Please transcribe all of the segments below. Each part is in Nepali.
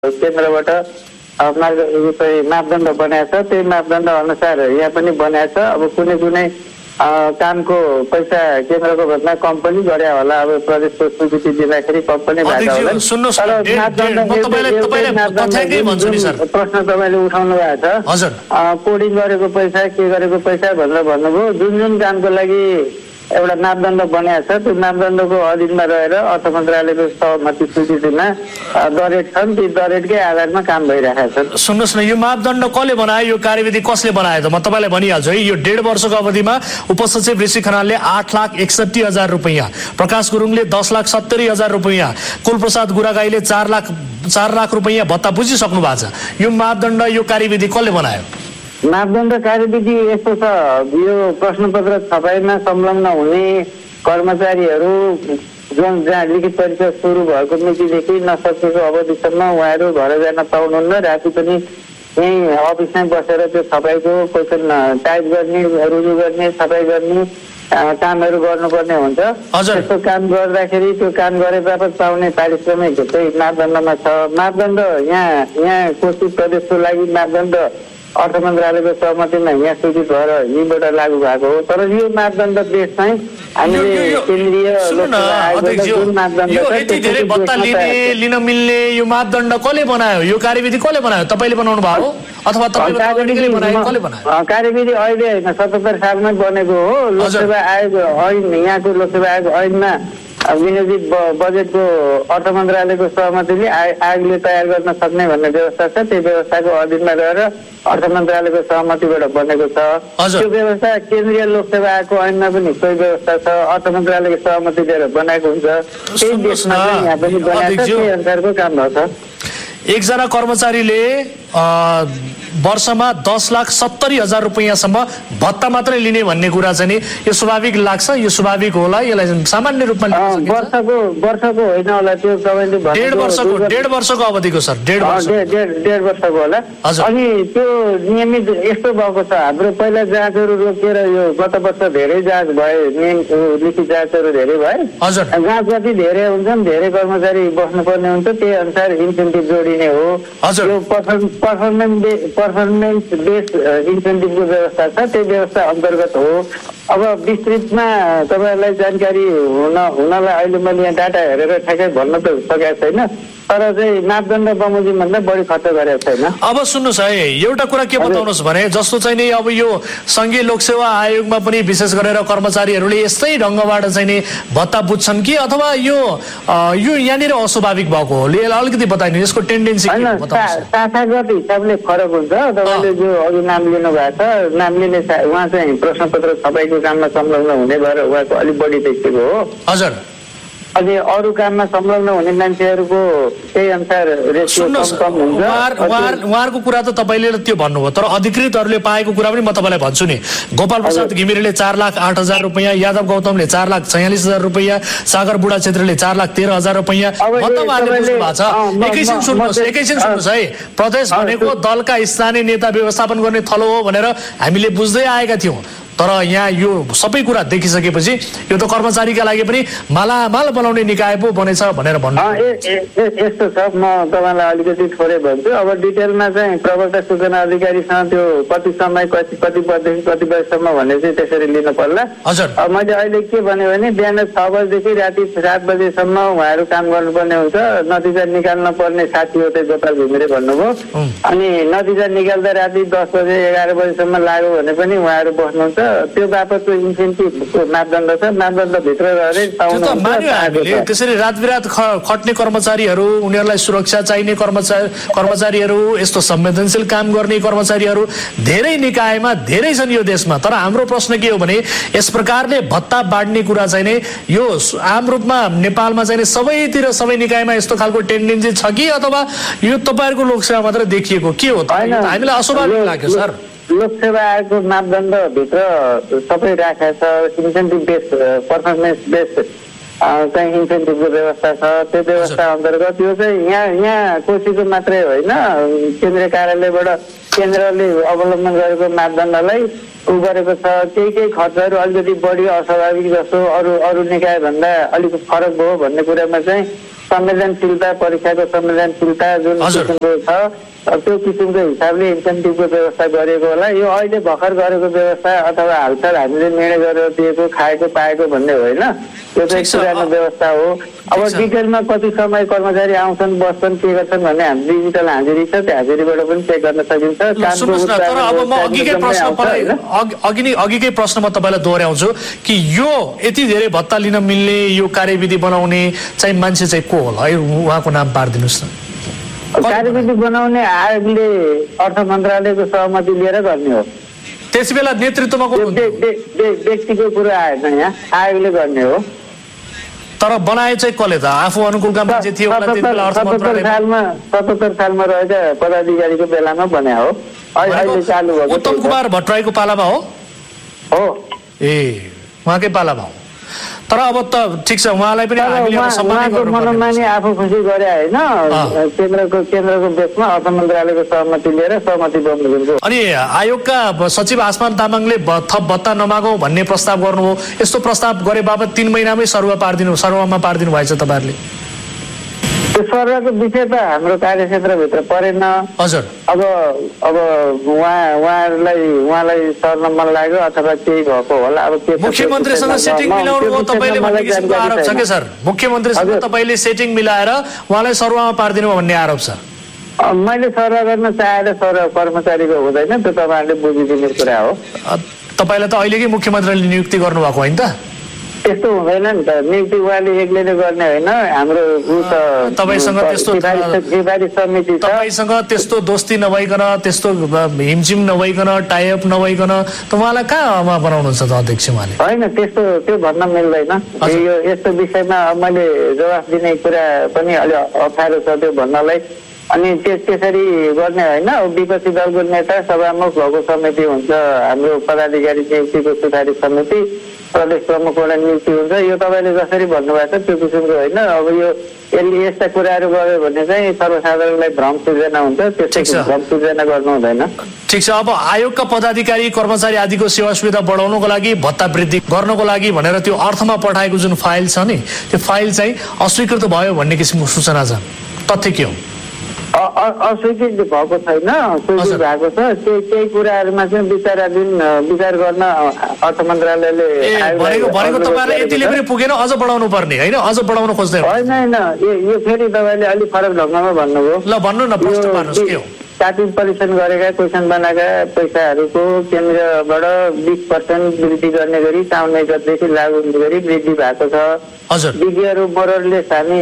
केन्द्रबाट मापदण्ड बनाएको छ। त्यही मापदण्ड अनुसार यहाँ पनि बनाएको छ। अब कुनै कुनै कामको पैसा केन्द्रको भन्दा कम पनि गरे होला। अब प्रदेशको स्वीकृति दिँदाखेरि कम पनि भएको होला। प्रश्न तपाईँले उठाउनु भएको छ, कोडिङ गरेको पैसा के गरेको पैसा भनेर भन्नुभयो। जुन जुन कामको लागि एउटा मापदण्ड बनाएको छ त्यो मापदण्डको अधीनमा रहेर अर्थ मन्त्रालयको सहमति स्वीकृतिमा दरेट छन्। ती दरेटकै आधारमा काम भइरहेको छ। सुन्नुहोस् न, यो मापदण्ड कसले बनायो, यो कार्यविधि कसले बनायो त? म तपाईँलाई भनिहाल्छु है। यो 1.5 वर्षको अवधिमा उपसचिव ऋषि खनालले 8,61,000 रुपैयाँ, प्रकाश गुरुङले 10,70,000 रुपैयाँ, कुलप्रसाद गुरागाईले 4 लाख रुपैयाँ भत्ता बुझिसक्नु भएको छ। यो मापदण्ड, यो कार्यविधि कसले बनायो? मापदण्ड कार्यविधि यस्तो छ, यो प्रश्नपत्र छपाईमा संलग्न हुने कर्मचारीहरू जुन जहाँ लिखित परीक्षा सुरु भएको मितिदेखि नसकेको अवधिसम्म उहाँहरू घर जान पाउनुहुन्न। राति पनि यहीँ अफिसमै बसेर त्यो छपाईको क्वेसन टाइप गर्ने, रुजु गर्ने, छपाई गर्ने कामहरू गर्नुपर्ने हुन्छ। त्यस्तो काम गर्दाखेरि त्यो काम गरे बापत पाउने पारिश्रमिक चाहिँ मापदण्डमा छ। मापदण्ड यहाँ कोशी प्रदेशको लागि मापदण्ड अर्थ मन्त्रालयको सहमतिमा यहाँ स्वीकृत भएर यहीँबाट लागू भएको हो। तर यो मापदण्ड बेस चाहिँ हामीले केन्द्रीय लिन मिल्ने यो मापदण्ड कसले बनायो? यो कार्यविधि कसले बनायो? तपाईँले बनाउनु भएको अथवा कार्यविधि अहिले होइन, 77 सालमै बनेको हो। लोकसेवा आयोग ऐन, यहाँको लोकसेवा आयोग ऐनमा विनियोजित बजेटको अर्थ मन्त्रालयको सहमतिले आयोगले तयार गर्न सक्ने भन्ने व्यवस्था छ। त्यो व्यवस्थाको अधीनमा रहेर अर्थ मन्त्रालयको सहमतिबाट बनेको छ। त्यो व्यवस्था केन्द्रीय लोकसेवा आयोगको ऐनमा पनि सोही व्यवस्था छ। अर्थ मन्त्रालयको सहमति लिएर बनाएको हुन्छ। त्यही देशमा पनि यहाँ पनि बनाएको छ। त्यही अनुसारको काम भएको छ। एकजना कर्मचारीले वर्षमा 10,70,000 रुपैयाँसम्म भत्ता मात्रै लिने भन्ने कुरा चाहिँ नि यो स्वाभाविक लाग्छ? यो स्वाभाविक होला? यसलाई सामान्य रूपमा वर्षको होइन होला, त्यो तपाईँले 1.5 वर्षको अवधिको सर, 1.5 वर्षको होला। अनि त्यो नियमित यस्तो भएको छ, हाम्रो पहिला जाँचहरू रोकिएर यो गत वर्ष धेरै जाँच भए, लिखित जाँचहरू धेरै भए। जाँच जति धेरै हुन्छन् धेरै कर्मचारी बस्नुपर्ने हुन्छ, त्यही अनुसार इन्सेन्टिभ जोडिने हो। यो पर्फर्मेन्स बेस्ड इन्सेन्टिभको व्यवस्था छ, त्यो व्यवस्था अन्तर्गत हो। अब विस्तृतमा तपाईँहरूलाई जानकारी हुनलाई अहिले मैले यहाँ डाटा हेरेर ठ्याक्कै भन्न त सकेको छैन, तर चाहिँ मापदण्ड बमोजिम भन्दा बढी खर्च गरेको छैन। अब सुन्नुहोस् है, एउटा कुरा के बताउनुहोस् भने जस्तो चाहिँ नि अब यो संघीय लोकसेवा आयोगमा पनि विशेष गरेर कर्मचारीहरूले यस्तै ढङ्गबाट चाहिँ नि भत्ता बुझ्छन् कि अथवा यो यहाँनिर अस्वाभाविक भएको हो? अलिकति बताइदिनु यसको टेन्डेन्सी। शाखागत हिसाबले फरक हुन्छ। तपाईँले जो अघि नाम लिनु भएको छ, नाम लिने उहाँ चाहिँ प्रश्नपत्र छपाईको काममा संलग्न हुने भएर उहाँको अलिक बढी देखिएको हो। हजुर। अनि अरू काममा संलग्न हुने मान्छेहरूको त्यही अनुसार रेसियो कम हुन्छ। उहाँहरूको कुरा त तपाईँले त्यो भन्नुभयो, तर अधिकृतहरूले पाएको कुरा पनि म तपाईँलाई भन्छु नि। गोपाल प्रसाद घिमिरेले 4,08,000 रुपैयाँ, यादव गौतमले 4,46,000 रुपैयाँ, सागर बुढा क्षेत्रले 4,13,000 रुपैयाँ भत्ता उहाँले बुझ्नु भएको छ। एकैछिन सुन्नुहोस् है, प्रदेश भनेको दलका स्थानीय नेता व्यवस्थापन गर्ने थलो हो भनेर हामीले बुझ्दै आएका थियौँ। तर यहाँ यो सबै कुरा देखिसकेपछि यो त कर्मचारीका लागि पनि मालामाल बनाउने निकाय पो बनेछ भनेर भन्नु। यस्तो छ, म तपाईँलाई अलिकति थोरै भन्छु। अब डिटेलमा चाहिँ प्रवक्ता सूचना अधिकारीसँग त्यो कति समय कति पददेखि कति बजीसम्म भन्ने चाहिँ त्यसरी लिनु पर्ला। अब मैले अहिले के भने बिहान 6 बजेदेखि राति 7 बजेसम्म उहाँहरू काम गर्नुपर्ने हुन्छ। नतिजा निकाल्न पर्ने साथी हो त्यो गोपाल घिमिरे भन्नुभयो। अनि नतिजा निकाल्दा राति 10 बजे 11 बजेसम्म लाग्यो भने पनि उहाँहरू बस्नुहुन्छ। त्यो बापतको इन्सेन्टिभको मापदण्ड छ, मापदण्डभित्र रहेर पाउनुहुन्छ। त्यसरी रात बिरात खट्ने कर्मचारीहरू, उनीहरूलाई सुरक्षा चाहिने कर्मचारीहरू, यस्तो संवेदनशील काम गर्ने कर्मचारीहरू धेरै निकायमा धेरै छन् यो देशमा। तर हाम्रो प्रश्न के हो भने यस प्रकारले भत्ता बाँड्ने कुरा चाहिँ नै यो आम रूपमा नेपालमा चाहिँ सबैतिर सबै निकायमा यस्तो खालको टेन्डेन्सी छ कि अथवा यो तपाईँहरूको लोकसेवा मात्र देखिएको के हो? हामीलाई अस्वाभाविक लाग्यो सर। लोकसेवा आयोगको मापदण्डभित्र सबै राखेको छ। इन्सेन्टिभ बेस्ड, पर्फर्मेन्स बेस्ड चाहिँ इन्सेन्टिभको व्यवस्था छ। त्यो व्यवस्था अन्तर्गत यो चाहिँ यहाँ कोशीको मात्रै होइन, केन्द्रीय कार्यालयबाट केन्द्रले अवलम्बन गरेको मापदण्डलाई गरेको छ। केही खर्चहरू अलिकति बढी अस्वाभाविक जस्तो अरू निकाय भन्दा अलिक फरक भयो भन्ने कुरामा चाहिँ संवेदनशीलता परीक्षाको संवेदनशीलता जुन किसिमको छ त्यो किसिमको हिसाबले इन्सेन्टिभको व्यवस्था गरेको होला। यो अहिले भर्खर गरेको व्यवस्था अथवा हालसाल हामीले निर्णय गरेर दिएको खाएको पाएको भन्ने होइन, यो चाहिँ पुरानो व्यवस्था हो। अब डिटेलमा कति समय कर्मचारी आउँछन् बस्छन् के गर्छन् भन्ने हाम्रो डिजिटल हाजिरी छ, त्यो हाजिरीबाट पनि चेक गर्न सकिन्छ। अघिकै प्रश्न म तपाईँलाई दोहोऱ्याउँछु कि यो यति धेरै भत्ता लिन मिल्ने यो कार्यविधि बनाउने चाहिँ मान्छे चाहिँ को होला, उहाँको नाम पारिदिनुहोस् न। कार्यविधि बनाउने आयोगले अर्थ मन्त्रालयको सहमति लिएर गर्ने हो। त्यस बेला नेतृत्वमा व्यक्तिको कुरा आएन, यहाँ आयोगले गर्ने हो। तर बनाए चाहिँ कसले त? आफू अनुकूलका मान्छे थियो। 77 सालमा रहेका पदाधिकारीको बेलामा बने हो। अहिले चालु भएको उत्तम कुमार भट्टराईको पालामा हो। ए उहाँकै पालामा हो। तर अब त ठिक छ, उहाँलाई पनि मनोमानी आफू खुसी गरे होइन, केन्द्रको बेसमा अर्थ मन्त्रालयको सहमति लिएर सहमति बमोजिमको। अनि आयोगका सचिव आसमान तामाङले थप भत्ता नमागौँ भन्ने प्रस्ताव गर्नुभयो। यस्तो प्रस्ताव गरे बापत 3 महिनामै सरुवामा पारिदिनु भएछ तपाईँहरूले। त्यो सर्वको विषय त हाम्रो कार्यक्षेत्रभित्र परेन। हजुर। अब उहाँलाई सर्न मन लाग्यो अथवा केही भएको होला। अब मुख्यमन्त्रीसँग सेटिङ मिलाउनु हो तपाईँले भन्ने किसिमको आरोप छ के सर? मुख्यमन्त्रीसँग तपाईँले सेटिङ मिलाएर उहाँलाई सरुवामा पारिदिनु भन्ने आरोप छ। मैले सरुवा गर्न चाहेर सरुवा कर्मचारीको हुँदैन, त्यो तपाईँहरूले बुझिदिने कुरा हो। तपाईँलाई त अहिलेकै मुख्यमन्त्रीले नियुक्ति गर्नुभएको होइन त? त्यस्तो हुँदैन नि त, नियुक्ति उहाँले एक्लै गर्ने होइन। हाम्रो तपाईँसँग त्यस्तो दोस्ती नभइकन, त्यस्तो हिमचिम नभइकन, टाइअप नभइकन त उहाँलाई कहाँ बनाउनुहुन्छ त अध्यक्ष उहाँले? होइन, त्यो भन्न मिल्दैन। यो यस्तो विषयमा मैले जवाफ दिने कुरा पनि अलि अप्ठ्यारो छ त्यो भन्नलाई। अनि त्यसरी गर्ने होइन। विपक्षी दलको नेता सभामुख भएको समिति हुन्छ, हाम्रो पदाधिकारी नियुक्तिको सुधारित समिति, प्रदेश प्रमुखबाट नियुक्ति हुन्छ। यो तपाईँले जसरी भन्नुभएको छ त्यो किसिमको होइन। अब यो यस्ता कुराहरू गऱ्यो भने चाहिँ सर्वसाधारणलाई भ्रम सृजना हुन्छ, त्यसको भ्रम सृजना गर्नु हुँदैन। ठिक छ। अब आयोगका पदाधिकारी कर्मचारी आदिको सेवा सुविधा बढाउनको लागि, भत्ता वृद्धि गर्नको लागि भनेर त्यो अर्थमा पठाएको जुन फाइल छ नि, त्यो फाइल चाहिँ अस्वीकृत भयो भन्ने किसिमको सूचना छ, तथ्य के हो? अस्वीकृत भएको छैन, स्वीकृत भएको छ। केही कुराहरूमा चाहिँ विचार गर्न अर्थ मन्त्रालयले भनेको तपाईँले यतिले पनि पुगेन, अझ बढाउनु पर्ने होइन? अझ बढाउन खोज्दै होइन। यो फेरि तपाईँले अलिक फरक ढङ्गमा भन्नुभयो। ल भन्नु न, प्रश्न पार्नुहोस् के हो? काटिङ परीक्षण गरेका क्वेसन बनाएका पैसाहरूको केन्द्रबाट 20% वृद्धि गर्ने गरी साउन 1 गतेदेखि लागू गरी वृद्धि भएको छ। विधिहरू मोरलेस हामी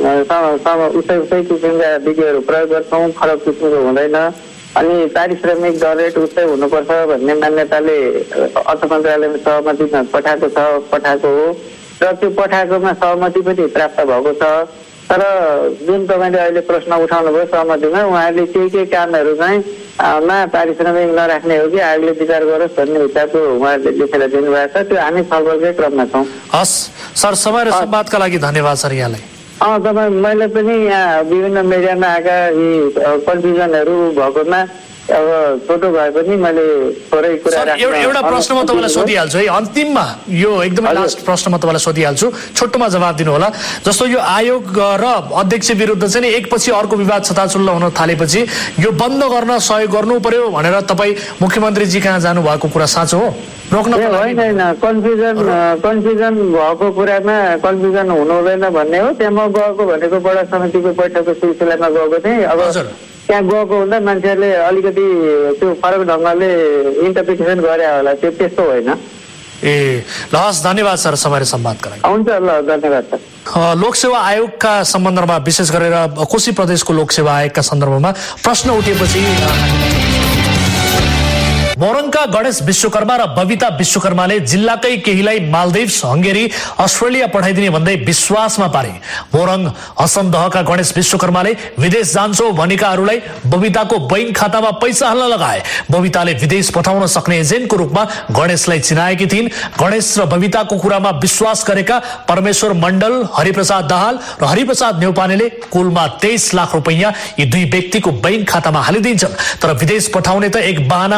उस्तै किसिमका विधिहरू प्रयोग गर्छौँ, फरक किसिमको हुँदैन। अनि पारिश्रमिक दर रेट उस्तै हुनुपर्छ भन्ने मान्यताले अर्थ मन्त्रालयमा सहमतिमा पठाएको हो र त्यो पठाएकोमा सहमति पनि प्राप्त भएको छ। तर जुन तपाईँले अहिले प्रश्न उठाउनु भयो सहमतिमा, उहाँहरूले के कामहरू चाहिँ पारिश्रमिक नराख्ने हो कि आयोगले विचार गरोस् भन्ने हिसाबको उहाँहरूले लेखेर दिनुभएको छ। त्यो हामी छलफलकै क्रममा छौँ। हस् सर, समय र संवादका लागि धन्यवाद सर यहाँलाई। तपाईँ मैले पनि यहाँ विभिन्न मिडियामा आएका यी कन्फ्युजनहरू भएकोमा अब छोटो भए पनि मैले थोरै कुरा एउटा प्रश्न म तपाईँलाई सोधिहाल्छु है अन्तिममा, यो एकदमै लास्ट प्रश्न म तपाईँलाई सोधिहाल्छु, छोटोमा जवाब दिनु होला। जस्तो यो आयोग र अध्यक्ष विरुद्ध चाहिँ एकपछि अर्को विवाद छताछुल्लो हुन थालेपछि यो बन्द गर्न सहयोग गर्नु पर्यो भनेर तपाईँ मुख्यमन्त्रीजी कहाँ जानु भएको कुरा साँचो हो? रोक्न होइन, कन्फ्युजन भएको कुरामा कन्फ्युजन हुनु हुँदैन भन्ने हो। त्यहाँ म गएको भनेको बडा समितिको बैठकको सिलसिलामा गएको थिएँ। अब त्यहाँ गएको हुँदा मान्छेहरूले अलिकति त्यो फरक ढङ्गले इन्टरप्रिटेसन गरे होला, त्यो त्यस्तो होइन। ए ल हस्, धन्यवाद सर समय र संवादका लागि। हुन्छ, ल धन्यवाद सर। लोकसेवा आयोगका सम्बन्धमा विशेष गरेर कोशी प्रदेशको लोकसेवा आयोगका सन्दर्भमा प्रश्न उठेपछि मोरङका गणेश विश्वकर्मा र बबिता विश्वकर्माले जिल्लाकै केहीलाई मालदिव्स, हंगेरी, अस्ट्रेलिया पठाइदिने भन्दै विश्वासमा पारे। मोरङ असमदहका गणेश विश्वकर्माले विदेश जान्छौ भनेकाहरूलाई बबिताको बैंक खातामा पैसा हाल्न लगाए। बबिताले विदेश पठाउन सक्ने एजेन्टको रूपमा गणेशलाई चिनाएकी थिइन्। गणेश र बबिताको कुरामा विश्वास गरेका परमेश्वर मण्डल, हरिप्रसाद दाहाल र हरिप्रसाद न्यौपानेले कुलमा 23 लाख रुपैयाँ यी दुई व्यक्तिको बैंक खातामा हालिदिन्छन्। तर विदेश पठाउने त एक बहाना मात्रै थियो।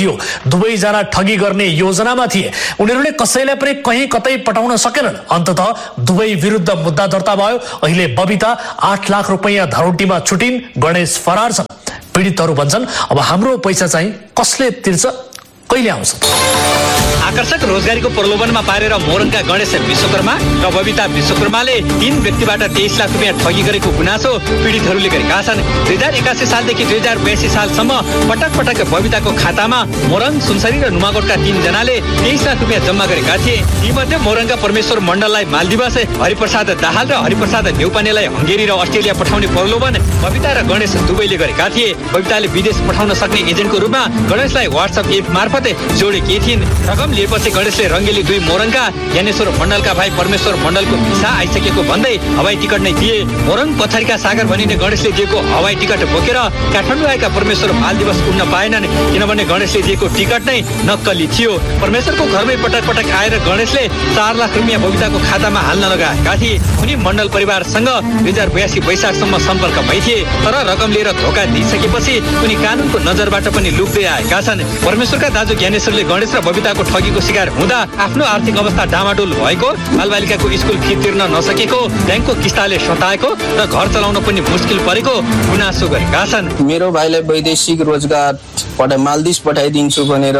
थियो। दुवैजना ठगी गर्ने योजनामा थिए। उनीहरूले कसैलाई पनि कहीँ कतै पठाउन सकेनन्। अन्ततः दुवै विरुद्ध मुद्दा दर्ता भयो। अहिले बबिता 8 लाख रुपैयाँ धरोटीमा छुटिन्। गणेश फरार छन्। पीडितहरू भन्छन् अब हाम्रो पैसा चाहिँ कसले तिर्छ, कहिले आउँछ? आकर्षक रोजगारीको प्रलोभनमा पारेर मोरङका गणेश विश्वकर्मा र बबिता विश्वकर्माले 3 व्यक्तिबाट 23 लाख रुपियाँ ठगी गरेको गुनासो पीडितहरूले गरेका छन्। 2081 सालदेखि 2082 सालसम्म पटक पटक बबिताको खातामा मोरङ, सुनसरी र नुवाकोटका 3 जनाले 23 लाख रुपियाँ जम्मा गरेका थिए। तीमध्ये मोरङका परमेश्वर मण्डललाई मालदिवस, हरिप्रसाद दाहाल र हरिप्रसाद न्यौपानेलाई हंगेरी र अस्ट्रेलिया पठाउने प्रलोभन बबिता र गणेश दुवैले गरेका थिए। बबिताले विदेश पठाउन सक्ने एजेन्टको रूपमा गणेशलाई व्हाट्सएप एप मार्फत जोडेकी थिइन्। रकम लिएपछि गणेशले रङ्गेली 2 मोरङका ज्ञानेश्वर मण्डलका भाइ परमेश्वर मण्डलको भिसा आइसकेको भन्दै हवाई टिकट नै दिए। मोरङ पथरीका सागर भनिने गणेशले दिएको हवाई टिकट बोकेर काठमाडौँ आएका परमेश्वर मालदिवस उड्न पाएनन्, किनभने गणेशले दिएको टिकट नै नक्कली थियो। परमेश्वरको घरमै पटक पटक आएर गणेशले 4 लाख रुपियाँ बबिताको खातामा हाल्न लगाएका थिए। उनी मण्डल परिवारसँग 2082 वैशाखसम्म सम्पर्क भइथिए, तर रकम लिएर धोका दिइसकेपछि उनी कानुनको नजरबाट पनि लुक्दै आएका छन्। परमेश्वरका दाजु ज्ञानेश्वरले गणेश र बबिताको ठगीको शिकार हुँदा आफ्नो आर्थिक अवस्था डामाडोल भएको, बालबालिकाको स्कुल फी तिर्न नसकेको, ब्याङ्कको किस्ताले सताएको र घर चलाउन पनि मुस्किल परेको गुनासो गरेका छन्। मेरो भाइलाई वैदेशिक रोजगार मालदिस पठाइदिन्छु भनेर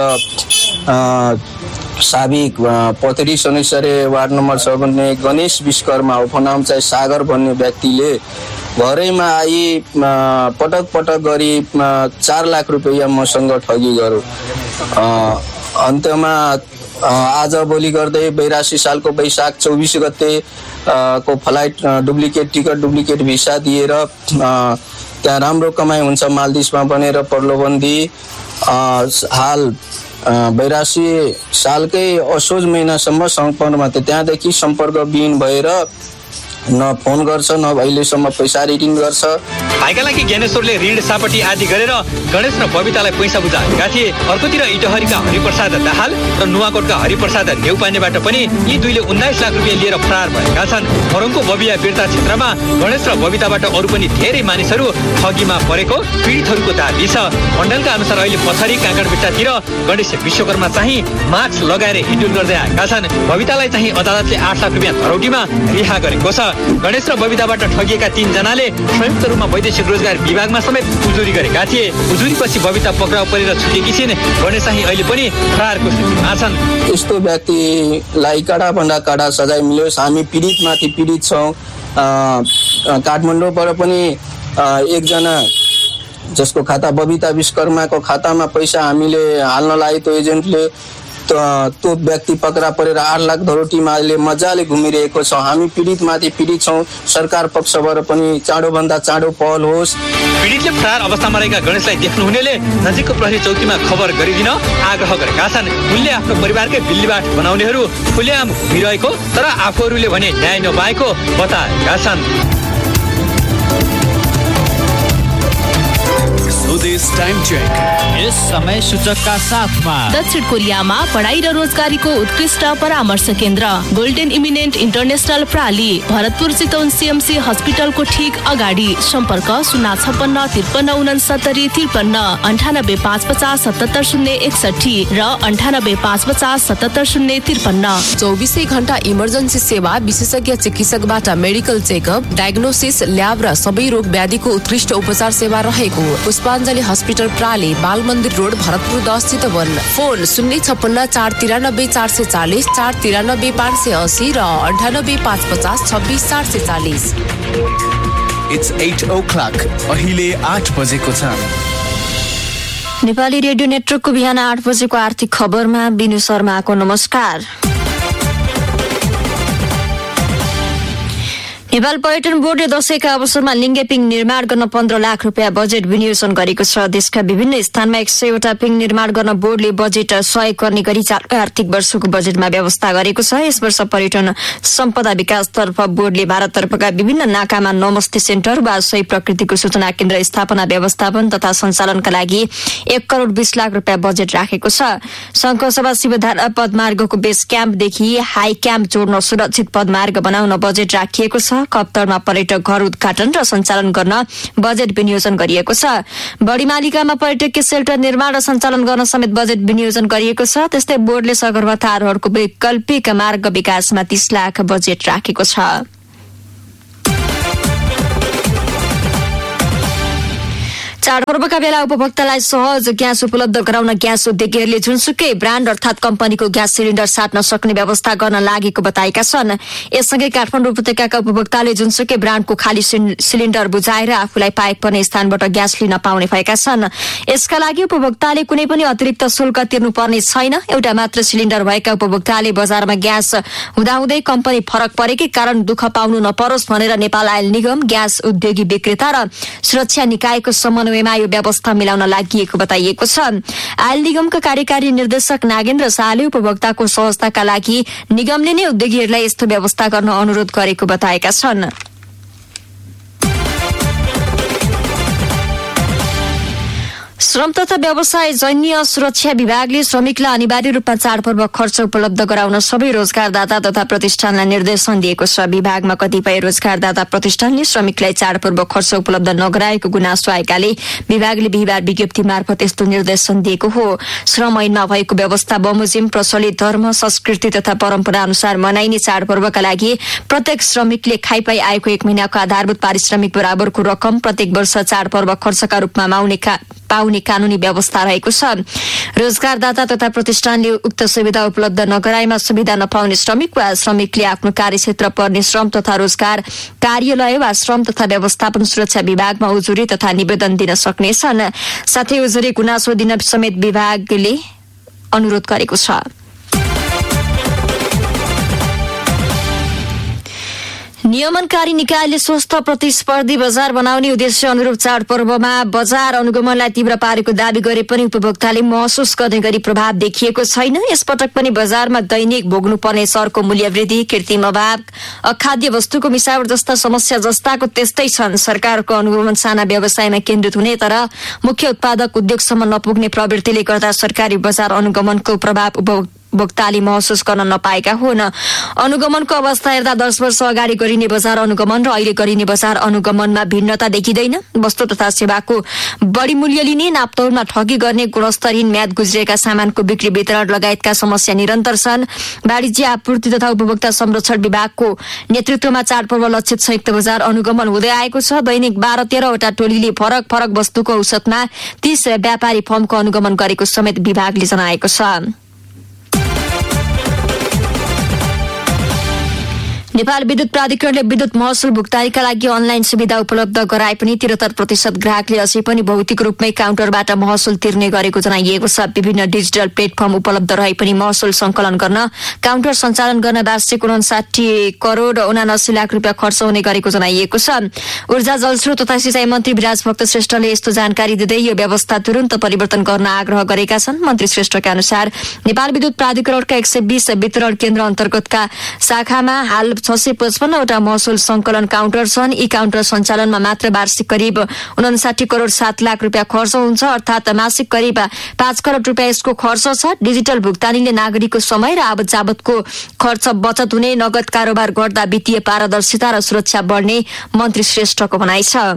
साबिक पथरी सनेसरे वार्ड नम्बर 6 भन्ने गणेश विश्वकर्मा उपनाम चाहिँ सागर भन्ने व्यक्तिले घरैमा आई पटक पटक गरी 4 लाख रुपियाँ मसँग ठगी गर्यो। अन्तमा आज भोलि गर्दै 82 सालको वैशाख 24 गते को flight duplicate ticket, duplicate visa दिएर त्यहाँ राम्रो कमाइ हुन्छ मालदिसमा भनेर प्रलोभन दिए। हाल 82 सालकै असोज महिनासम्म सम्पर्कमा थियो। त्यहाँदेखि सम्पर्कविहीन भएर न फोन गर्छ न अहिलेसम्म पैसा रिटर्न गर्छ। भाइका लागि ज्ञानेश्वरले ऋण सापटी आदि गरेर गणेश र बबितालाई पैसा बुझाएका थिए। अर्कोतिर इटहरीका हरिप्रसाद दाहाल र नुवाकोटका हरिप्रसाद न्यौपानेबाट पनि यी दुईले 19 लाख रुपियाँ लिएर फरार भएका छन्। मोरङको बबिया बिर्ता क्षेत्रमा गणेश र बबिताबाट अरू पनि धेरै मानिसहरू ठगीमा परेको पीडितहरूको दाबी छ। मण्डलका अनुसार अहिले पथरी काँकडभिट्टातिर गणेश विश्वकर्मा चाहिँ मास्क लगाएर हिँडुल गर्दै आएका छन्। बबितालाई चाहिँ अदालतले 8 लाख रुपियाँ धरोटीमा रिहा गरेको छ। गणेश र बबिताबाट ठगिएका 3 जनाले संयुक्त रूपमा वैदेशिक रोजगार विभागमा समेत उजुरी गरेका थिए। उजुरीपछि बबिता पक्राउ परेर छुटेकी छिन्। गणेश चाहिँ अहिले पनि फरारको स्थितिमा छन्। यस्तो व्यक्तिलाई कडाभन्दा कडा सजाय मिलोस्। हामी पीडितमाथि पीडित छौँ। काठमाडौँबाट पनि एकजना जसको खाता बबिता विश्वकर्माको खातामा पैसा हामीले हाल्न लाग्यो, त्यो एजेन्टले त्यो व्यक्ति पक्रा परेर 8 लाख धरोटीमा अहिले मजाले घुमिरहेको छ। हामी पीडितमाथि पीडित छौँ। सरकार पक्षबाट पनि चाँडोभन्दा चाँडो पहल होस्। पीडितले फरार अवस्थामा रहेका गणेशलाई देख्नुहुनेले नजिकको प्रहरी चौकीमा खबर गरिदिन आग्रह गरेका छन्। उनले आफ्नो परिवारकै बिल्लीबाट बनाउनेहरू खुलेआम घुमिरहेको तर आफूहरूले भने न्याय नपाएको बताएका छन्। स्वदेश टाइम चेक यस समय सूचकका साथमा दक्षिण कोरियामा पढाइ र रोजगारीको उत्कृष्ट परामर्श केन्द्र golden eminent international प्राली, Bharatpur Chitwan CMC हस्पिटलको ठीक अगाडि। सम्पर्क 056 53 69 53 98 550 77 061 र 98 550 77 053। 24 घण्टा इमर्जेन्सी सेवा, विशेषज्ञ चिकित्सकबाट मेडिकल चेकअप, डायग्नोसिस, ल्याब र सबै रोग व्याधिको उत्कृष्ट उपचार सेवा रहेको पुष्पाञ्जली हस्पिटल प्राली, बाल मन्दिर रोड, भरतपुर 10 चितवन। फोन 056 493 440 493 580 र 98 550 26 440। It's 8 o'clock. अहिले 8 बजेको छ। नेपाली रेडियो नेटवर्कको बिहान 8 बजेको आर्थिक खबरमा बिनु शर्माको नमस्कार। नेपाल पर्यटन बोर्डले दशैंका अवसरमा लिङ्गे निर्माण गर्न 15 लाख रुपियाँ बजेट विनियोजन गरेको छ। देशका विभिन्न स्थानमा 100 वटा पिङ निर्माण गर्न बोर्डले बजेट सहयोग गर्ने गरी चालु आर्थिक वर्षको बजेटमा व्यवस्था गरेको छ। यस वर्ष पर्यटन सम्पदा विकासतर्फ बोर्डले भारततर्फका विभिन्न नाकामा नमस्ते सेन्टर वा सही प्रकृतिको सूचना केन्द्र स्थापना, व्यवस्थापन तथा सञ्चालनका लागि 1 करोड 20 लाख रुपियाँ बजेट राखेको छ। शङ्खसभा शिवधारा पदमार्गको बेस क्याम्पदेखि हाई क्याम्प जोड्न सुरक्षित पदमार्ग बनाउन बजेट राखिएको छ। कप्तरमा पर्यटक घर उद्घाटन र सञ्चालन गर्न बजेट विनियोजन गरिएको छ। बढीमालिकामा पर्यटकीय सेल्टर निर्माण र सञ्चालन गर्न समेत बजेट विनियोजन गरिएको छ। त्यस्तै बोर्डले सगरमाथा आरोहणको वैकल्पिक मार्ग विकासमा 30 लाख बजेट राखेको छ। चाडपर्वका बेला उपभोक्तालाई सहज ग्यास उपलब्ध गराउन ग्यास उद्योगीहरूले जुनसुकै ब्रान्ड अर्थात कम्पनीको ग्यास सिलिन्डर साट्न सक्ने व्यवस्था गर्न लागेको बताएका छन्। यससँगै काठमाडौँ उपत्यकाका उपभोक्ताले जुनसुकै ब्रान्डको खाली सिलिन्डर बुझाएर आफूलाई पाएक पर्ने स्थानबाट ग्यास लिन पाउने भएका छन्। यसका लागि उपभोक्ताले कुनै पनि अतिरिक्त शुल्क तिर्नुपर्ने छैन। एउटा मात्र सिलिन्डर भएका उपभोक्ताले बजारमा ग्यास हुँदाहुँदै कम्पनी फरक परेकै कारण दुःख पाउनु नपरोस् भनेर नेपाल आयल निगम, ग्यास उद्योगी विक्रेता र सुरक्षा निकायको समन्वयमा यो व्यवस्था मिलाउन लागि बताइएको छ। आयल निगमका कार्यकारी निर्देशक नागेन्द्र शाहले उपभोक्ताको सहजताका लागि निगमले नै उद्योगीहरूलाई यस्तो व्यवस्था गर्न अनुरोध गरेको बताएका छन्। श्रम तथा व्यवसाय जन्य सुरक्षा विभागले श्रमिकलाई अनिवार्य रूपमा चाडपर्व खर्च उपलब्ध गराउन सबै रोजगारदाता तथा प्रतिष्ठानलाई निर्देशन दिएको छ। विभागमा कतिपय रोजगारदाता प्रतिष्ठानले श्रमिकलाई चाडपर्व खर्च उपलब्ध नगराएको गुनासो आएकाले विभागले बिहिबार विज्ञप्ति मार्फत यस्तो निर्देशन दिएको हो। श्रम ऐनमा भएको व्यवस्था बमोजिम प्रचलित धर्म, संस्कृति तथा परम्परा अनुसार मनाइने चाडपर्वका लागि प्रत्येक श्रमिकले खाइपाई आएको 1 महिनाको आधारभूत पारिश्रमिक बराबरको रकम प्रत्येक वर्ष चाडपर्व खर्चका रूपमा पाउने कानूनी व्यवस्था रहेको छ। रोजगारदाता तथा प्रतिष्ठानले उक्त सुविधा उपलब्ध नगराएमा सुविधा नपाउने श्रमिक वा श्रमिकले आफ्नो कार्यक्षेत्र पर्ने श्रम तथा रोजगार कार्यालय वा श्रम तथा व्यवस्थापन सुरक्षा विभागमा उजुरी तथा निवेदन दिन सक्नेछन्। साथै उजुरी गुनासो दिन समेत विभागले अनुरोध गरेको छ। नियमनकारी निकायले स्वस्थ प्रतिस्पर्धी बजार बनाउने उद्देश्य अनुरूप चाडपर्वमा बजार अनुगमनलाई तीव्र पारेको दावी गरे पनि उपभोक्ताले महसुस गर्ने गरी प्रभाव देखिएको छैन। यसपटक पनि बजारमा दैनिक भोग्नुपर्ने सरको मूल्य वृद्धि, कृत्रिम अभाव, अखाद्य वस्तुको मिसावट जस्ता समस्या जस्ताको त्यस्तै छन्। सरकारको अनुगमन साना व्यवसायमा केन्द्रित हुने तर मुख्य उत्पादक उद्योगसम्म नपुग्ने प्रवृत्तिले गर्दा सरकारी बजार अनुगमनको प्रभाव उपभोक्ताले महसुस गर्न नपाएका हुन्। अनुगमनको अवस्था हेर्दा 10 वर्ष अगाडि गरिने बजार अनुगमन र अहिले गरिने बजार अनुगमनमा भिन्नता देखिँदैन। वस्तु तथा सेवाको बढी मूल्य लिने, नापतौलमा ठगी गर्ने, गुणस्तरहीन म्याद गुज्रिएका सामानको बिक्री वितरण लगायतका समस्या निरन्तर छन्। वाणिज्य आपूर्ति तथा उपभोक्ता संरक्षण विभागको नेतृत्वमा चाडपर्व लक्षित संयुक्त बजार अनुगमन हुँदै आएको छ। दैनिक 12-13 वटा टोलीले फरक फरक वस्तुको औसतमा 30 व्यापारी फर्मको अनुगमन गरेको समेत विभागले जनाएको छ। नेपाल विद्युत प्राधिकरणले विद्युत महसुल भुक्तानीका लागि अनलाइन सुविधा उपलब्ध गराए पनि 73% ग्राहकले अझै पनि भौतिक रूपमै काउन्टरबाट महसुल तिर्ने गरेको जनाइएको छ। विभिन्न डिजिटल प्लेटफर्म उपलब्ध रहे पनि महसुल संकलन गर्न, काउन्टर सञ्चालन गर्न वार्षिक 59 करोड 79 लाख रुपियाँ खर्च हुने गरेको जनाइएको छ। ऊर्जा जलस्रोत तथा सिंचाई मन्त्री विराज भक्त श्रेष्ठले यस्तो जानकारी दिँदै यो व्यवस्था तुरन्त परिवर्तन गर्न आग्रह गरेका छन्। मन्त्री श्रेष्ठका अनुसार नेपाल विद्युत प्राधिकरणका 120 वितरण केन्द्र अन्तर्गतका शाखामा हाल 655 वटा महसुल संकलन काउन्टर छन्। यी काउन्टर सञ्चालनमा मात्र वार्षिक करिब 59 करोड 7 लाख रुपियाँ खर्च हुन्छ, अर्थात मासिक करिब 5 करोड रुपियाँ यसको खर्च छ। डिजिटल भुक्तानीले नागरिकको समय र आवत जावतको खर्च बचत हुने, नगद कारोबार गर्दा वित्तीय पारदर्शिता र सुरक्षा बढ्ने मन्त्री श्रेष्ठको भनाइ छ।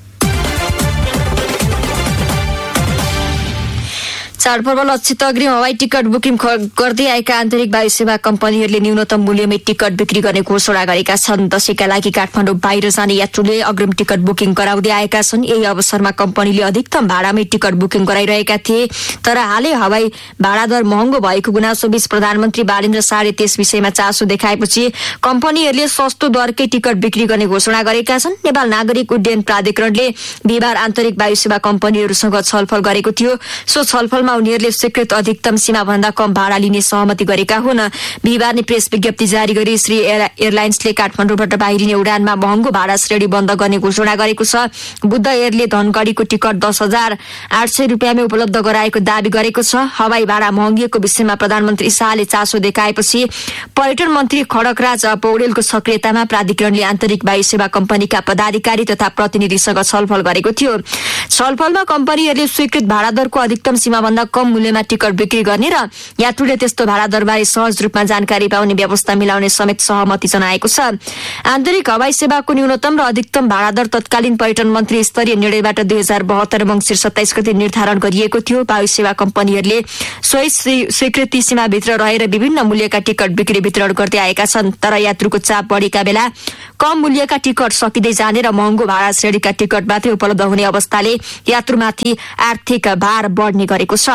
चाडपर्व लक्षित अग्रिम हवाई टिकट बुकिङ गर्दै आएका आन्तरिक वायु सेवा कम्पनीहरूले न्यूनतम मूल्यमै टिकट बिक्री गर्ने घोषणा गरेका छन्। दशैंका लागि काठमाडौँ बाहिर जाने यात्रुले अग्रिम टिकट बुकिङ गराउँदै आएका छन्। यही अवसरमा कम्पनीले अधिकतम भाडामै टिकट बुकिङ गराइरहेका थिए, तर हालै हवाई भाडा दर महँगो भएको गुनासो बीच प्रधानमन्त्री बालेन्द्र शाहले त्यस विषयमा चासो देखाएपछि कम्पनीहरूले सस्तो दरकै टिकट बिक्री गर्ने घोषणा गरेका छन्। नेपाल नागरिक उड्डयन प्राधिकरणले बिहिबार आन्तरिक वायु सेवा कम्पनीहरूसँग छलफल गरेको थियो। सो छलफलमा उनीहरूले स्वीकृत अधिकतम सीमा भन्दा कम भाडा लिने सहमति गरेका हुन्। बिहिबार नै प्रेस विज्ञप्ति जारी गरी श्री एयरलाइन्सले काठमाडौँबाट बाहिरिने उडानमा महँगो भाडा श्रेणी बन्द गर्ने घोषणा गरेको छ। बुद्ध एयरले धनगढीको टिकट 10,800 रुपियाँमै उपलब्ध गराएको दावी गरेको छ। हवाई भाडा महँगिएको विषयमा प्रधानमन्त्री शाहले चासो देखाएपछि पर्यटन मन्त्री खड्गराज पौडेलको सक्रियतामा प्राधिकरणले आन्तरिक वायु सेवा कम्पनीका पदाधिकारी तथा प्रतिनिधिसँग छलफल गरेको थियो। छलफलमा कम्पनीहरूले स्वीकृत भाडा दरको अधिकतम सीमा भन्दा भन्दा कम मूल्यमा टिकट बिक्री गर्ने र यात्रुले त्यस्तो भाडा दरबारे सहज रूपमा जानकारी पाउने व्यवस्था मिलाउने समेत सहमति जनाएको छ। आन्तरिक हवाई सेवाको न्यूनतम र अधिकतम भाडा दर तत्कालीन पर्यटन मन्त्री स्तरीय निर्णयबाट 2072 मङ्सिर 27 गते निर्धारण गरिएको थियो। वायु सेवा कम्पनीहरूले सोही स्वीकृति सीमाभित्र रहेर विभिन्न मूल्यका टिकट बिक्री वितरण गर्दै आएका छन्। तर यात्रुको चाप बढेका बेला कम मूल्यका टिकट सकिँदै जाने र महँगो भाडा श्रेणीका टिकट मात्रै उपलब्ध हुने अवस्थाले यात्रुमाथि आर्थिक भार बढ्ने गरेको छ।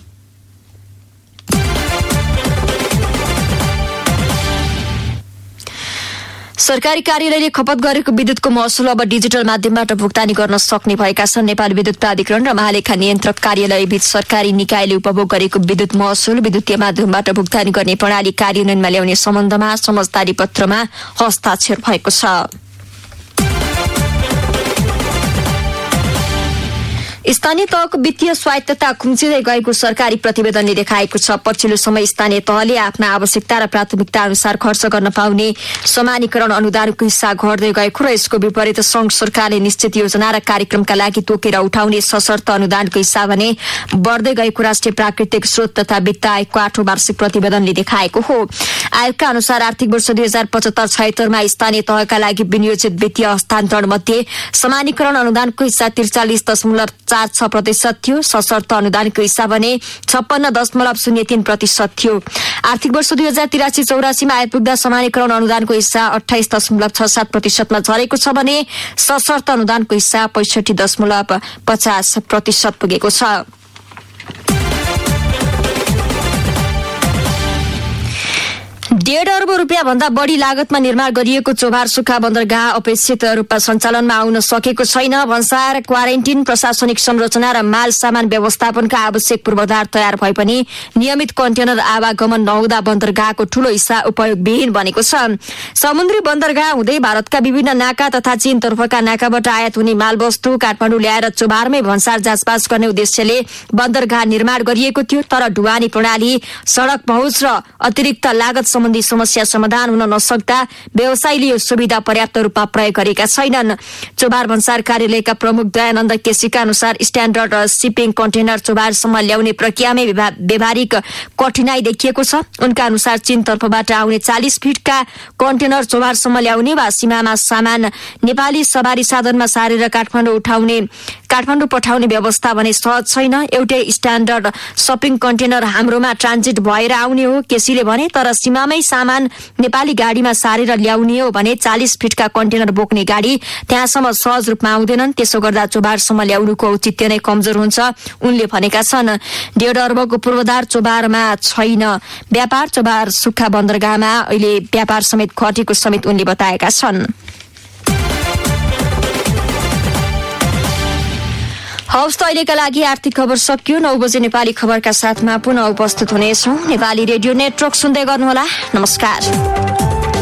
सरकारी कार्यालयले खपत गरेको विद्युतको महसुल अब डिजिटल माध्यमबाट भुक्तानी गर्न सक्ने भएका छन्। नेपाल विद्युत प्राधिकरण र महालेखा नियन्त्रक कार्यालय बीच सरकारी निकायले उपभोग गरेको विद्युत महसुल विद्युतीय माध्यमबाट भुक्तानी गर्ने प्रणाली कार्यान्वयनमा ल्याउने सम्बन्धमा समझदारी पत्रमा हस्ताक्षर भएको छ। स्थानीय तहको वित्तीय स्वायत्तता खुम्चिँदै गएको सरकारी प्रतिवेदनले देखाएको छ। पछिल्लो समय स्थानीय तहले आफ्ना आवश्यकता र प्राथमिकता अनुसार खर्च गर्न पाउने समानीकरण अनुदानको हिस्सा घट्दै गएको र यसको विपरीत संघ सरकारले निश्चित योजना र कार्यक्रमका लागि तोकेर उठाउने सशर्त अनुदानको हिस्सा भने बढ्दै गएको राष्ट्रिय प्राकृतिक स्रोत तथा वित्त आयोगको 8औं वार्षिक प्रतिवेदनले देखाएको हो। आयोगका अनुसार आर्थिक वर्ष 2075-76 मा स्थानीय तहका लागि विनियोजित वित्तीय हस्तान्तरण मध्ये समानीकरण अनुदानको हिस्सा 43.46% थियो। सशर्त अनुदानको हिस्सा भने 56.03% थियो। आर्थिक वर्ष 2083-84 मा आइपुग्दा समानीकरण अनुदानको हिस्सा 28.67% मा झरेको छ भने सशर्त अनुदानको हिस्सा 65.50% पुगेको छ। ₹1.5 अर्ब भन्दा बढी लागतमा निर्माण गरिएको चोभार सुक्खा बन्दरगाह अपेक्षित रूपमा सञ्चालनमा आउन सकेको छैन। भन्सार, क्वारेन्टिन, प्रशासनिक संरचना र माल सामान व्यवस्थापनका आवश्यक पूर्वाधार तयार भए पनि नियमित कन्टेनर आवागमन नहुँदा बन्दरगाहको ठूलो हिस्सा उपयोगविहीन बनेको छ। समुद्री बन्दरगाह हुँदै भारतका विभिन्न नाका तथा चीनतर्फका नाकाबाट आयात हुने मालवस्तु काठमाडौँ ल्याएर चोभारमै भन्सार जाँचपास गर्ने उद्देश्यले बन्दरगाह निर्माण गरिएको थियो। तर ढुवानी प्रणाली, सड़क पहुँच र अतिरिक्त लागत सम्बन्धी समस्या समाधान हुन नसक्दा व्यवसायीले यो सुविधा पर्याप्त रूपमा प्रयोग गरेका छैनन्। चोभार भन्सार कार्यालयका प्रमुख दयानन्द केसीका अनुसार स्ट्यान्डर्ड शिपिङ कन्टेनर चोभारसम्म ल्याउने प्रक्रियामै व्यावहारिक कठिनाई देखिएको छ। उनका अनुसार चीनतर्फबाट आउने 40 फिटका कन्टेनर चोभारसम्म ल्याउने वा सीमामा सामान नेपाली सवारी साधनमा सारेर काठमाडौँ पठाउने व्यवस्था भने सहज छैन। एउटै स्ट्यान्डर्ड शपिङ कन्टेनर हाम्रोमा ट्रान्जिट भएर आउने हो केसीले भने। तर सीमामै सामान नेपाली गाडीमा सारेर ल्याउने हो भने 40 फिटका कन्टेनर बोक्ने गाडी त्यहाँसम्म सहज रूपमा आउँदैनन्। त्यसो गर्दा चोभारसम्म ल्याउनुको औचित्य नै कमजोर हुन्छ उनले भनेका छन्। ₹1.5 अर्बको पूर्वाधार चोभारमा छैन। व्यापार चोभार सुक्खा बन्दरगाहमा अहिले व्यापार समेत घटेको समेत उनले बताएका छन्। हवस् त अहिलेका लागि आर्थिक खबर सकियो। 9 बजे नेपाली खबरका साथमा पुनः उपस्थित हुनेछौँ। नेपाली रेडियो नेटवर्क सुन्दै गर्नुहोला। नमस्कार।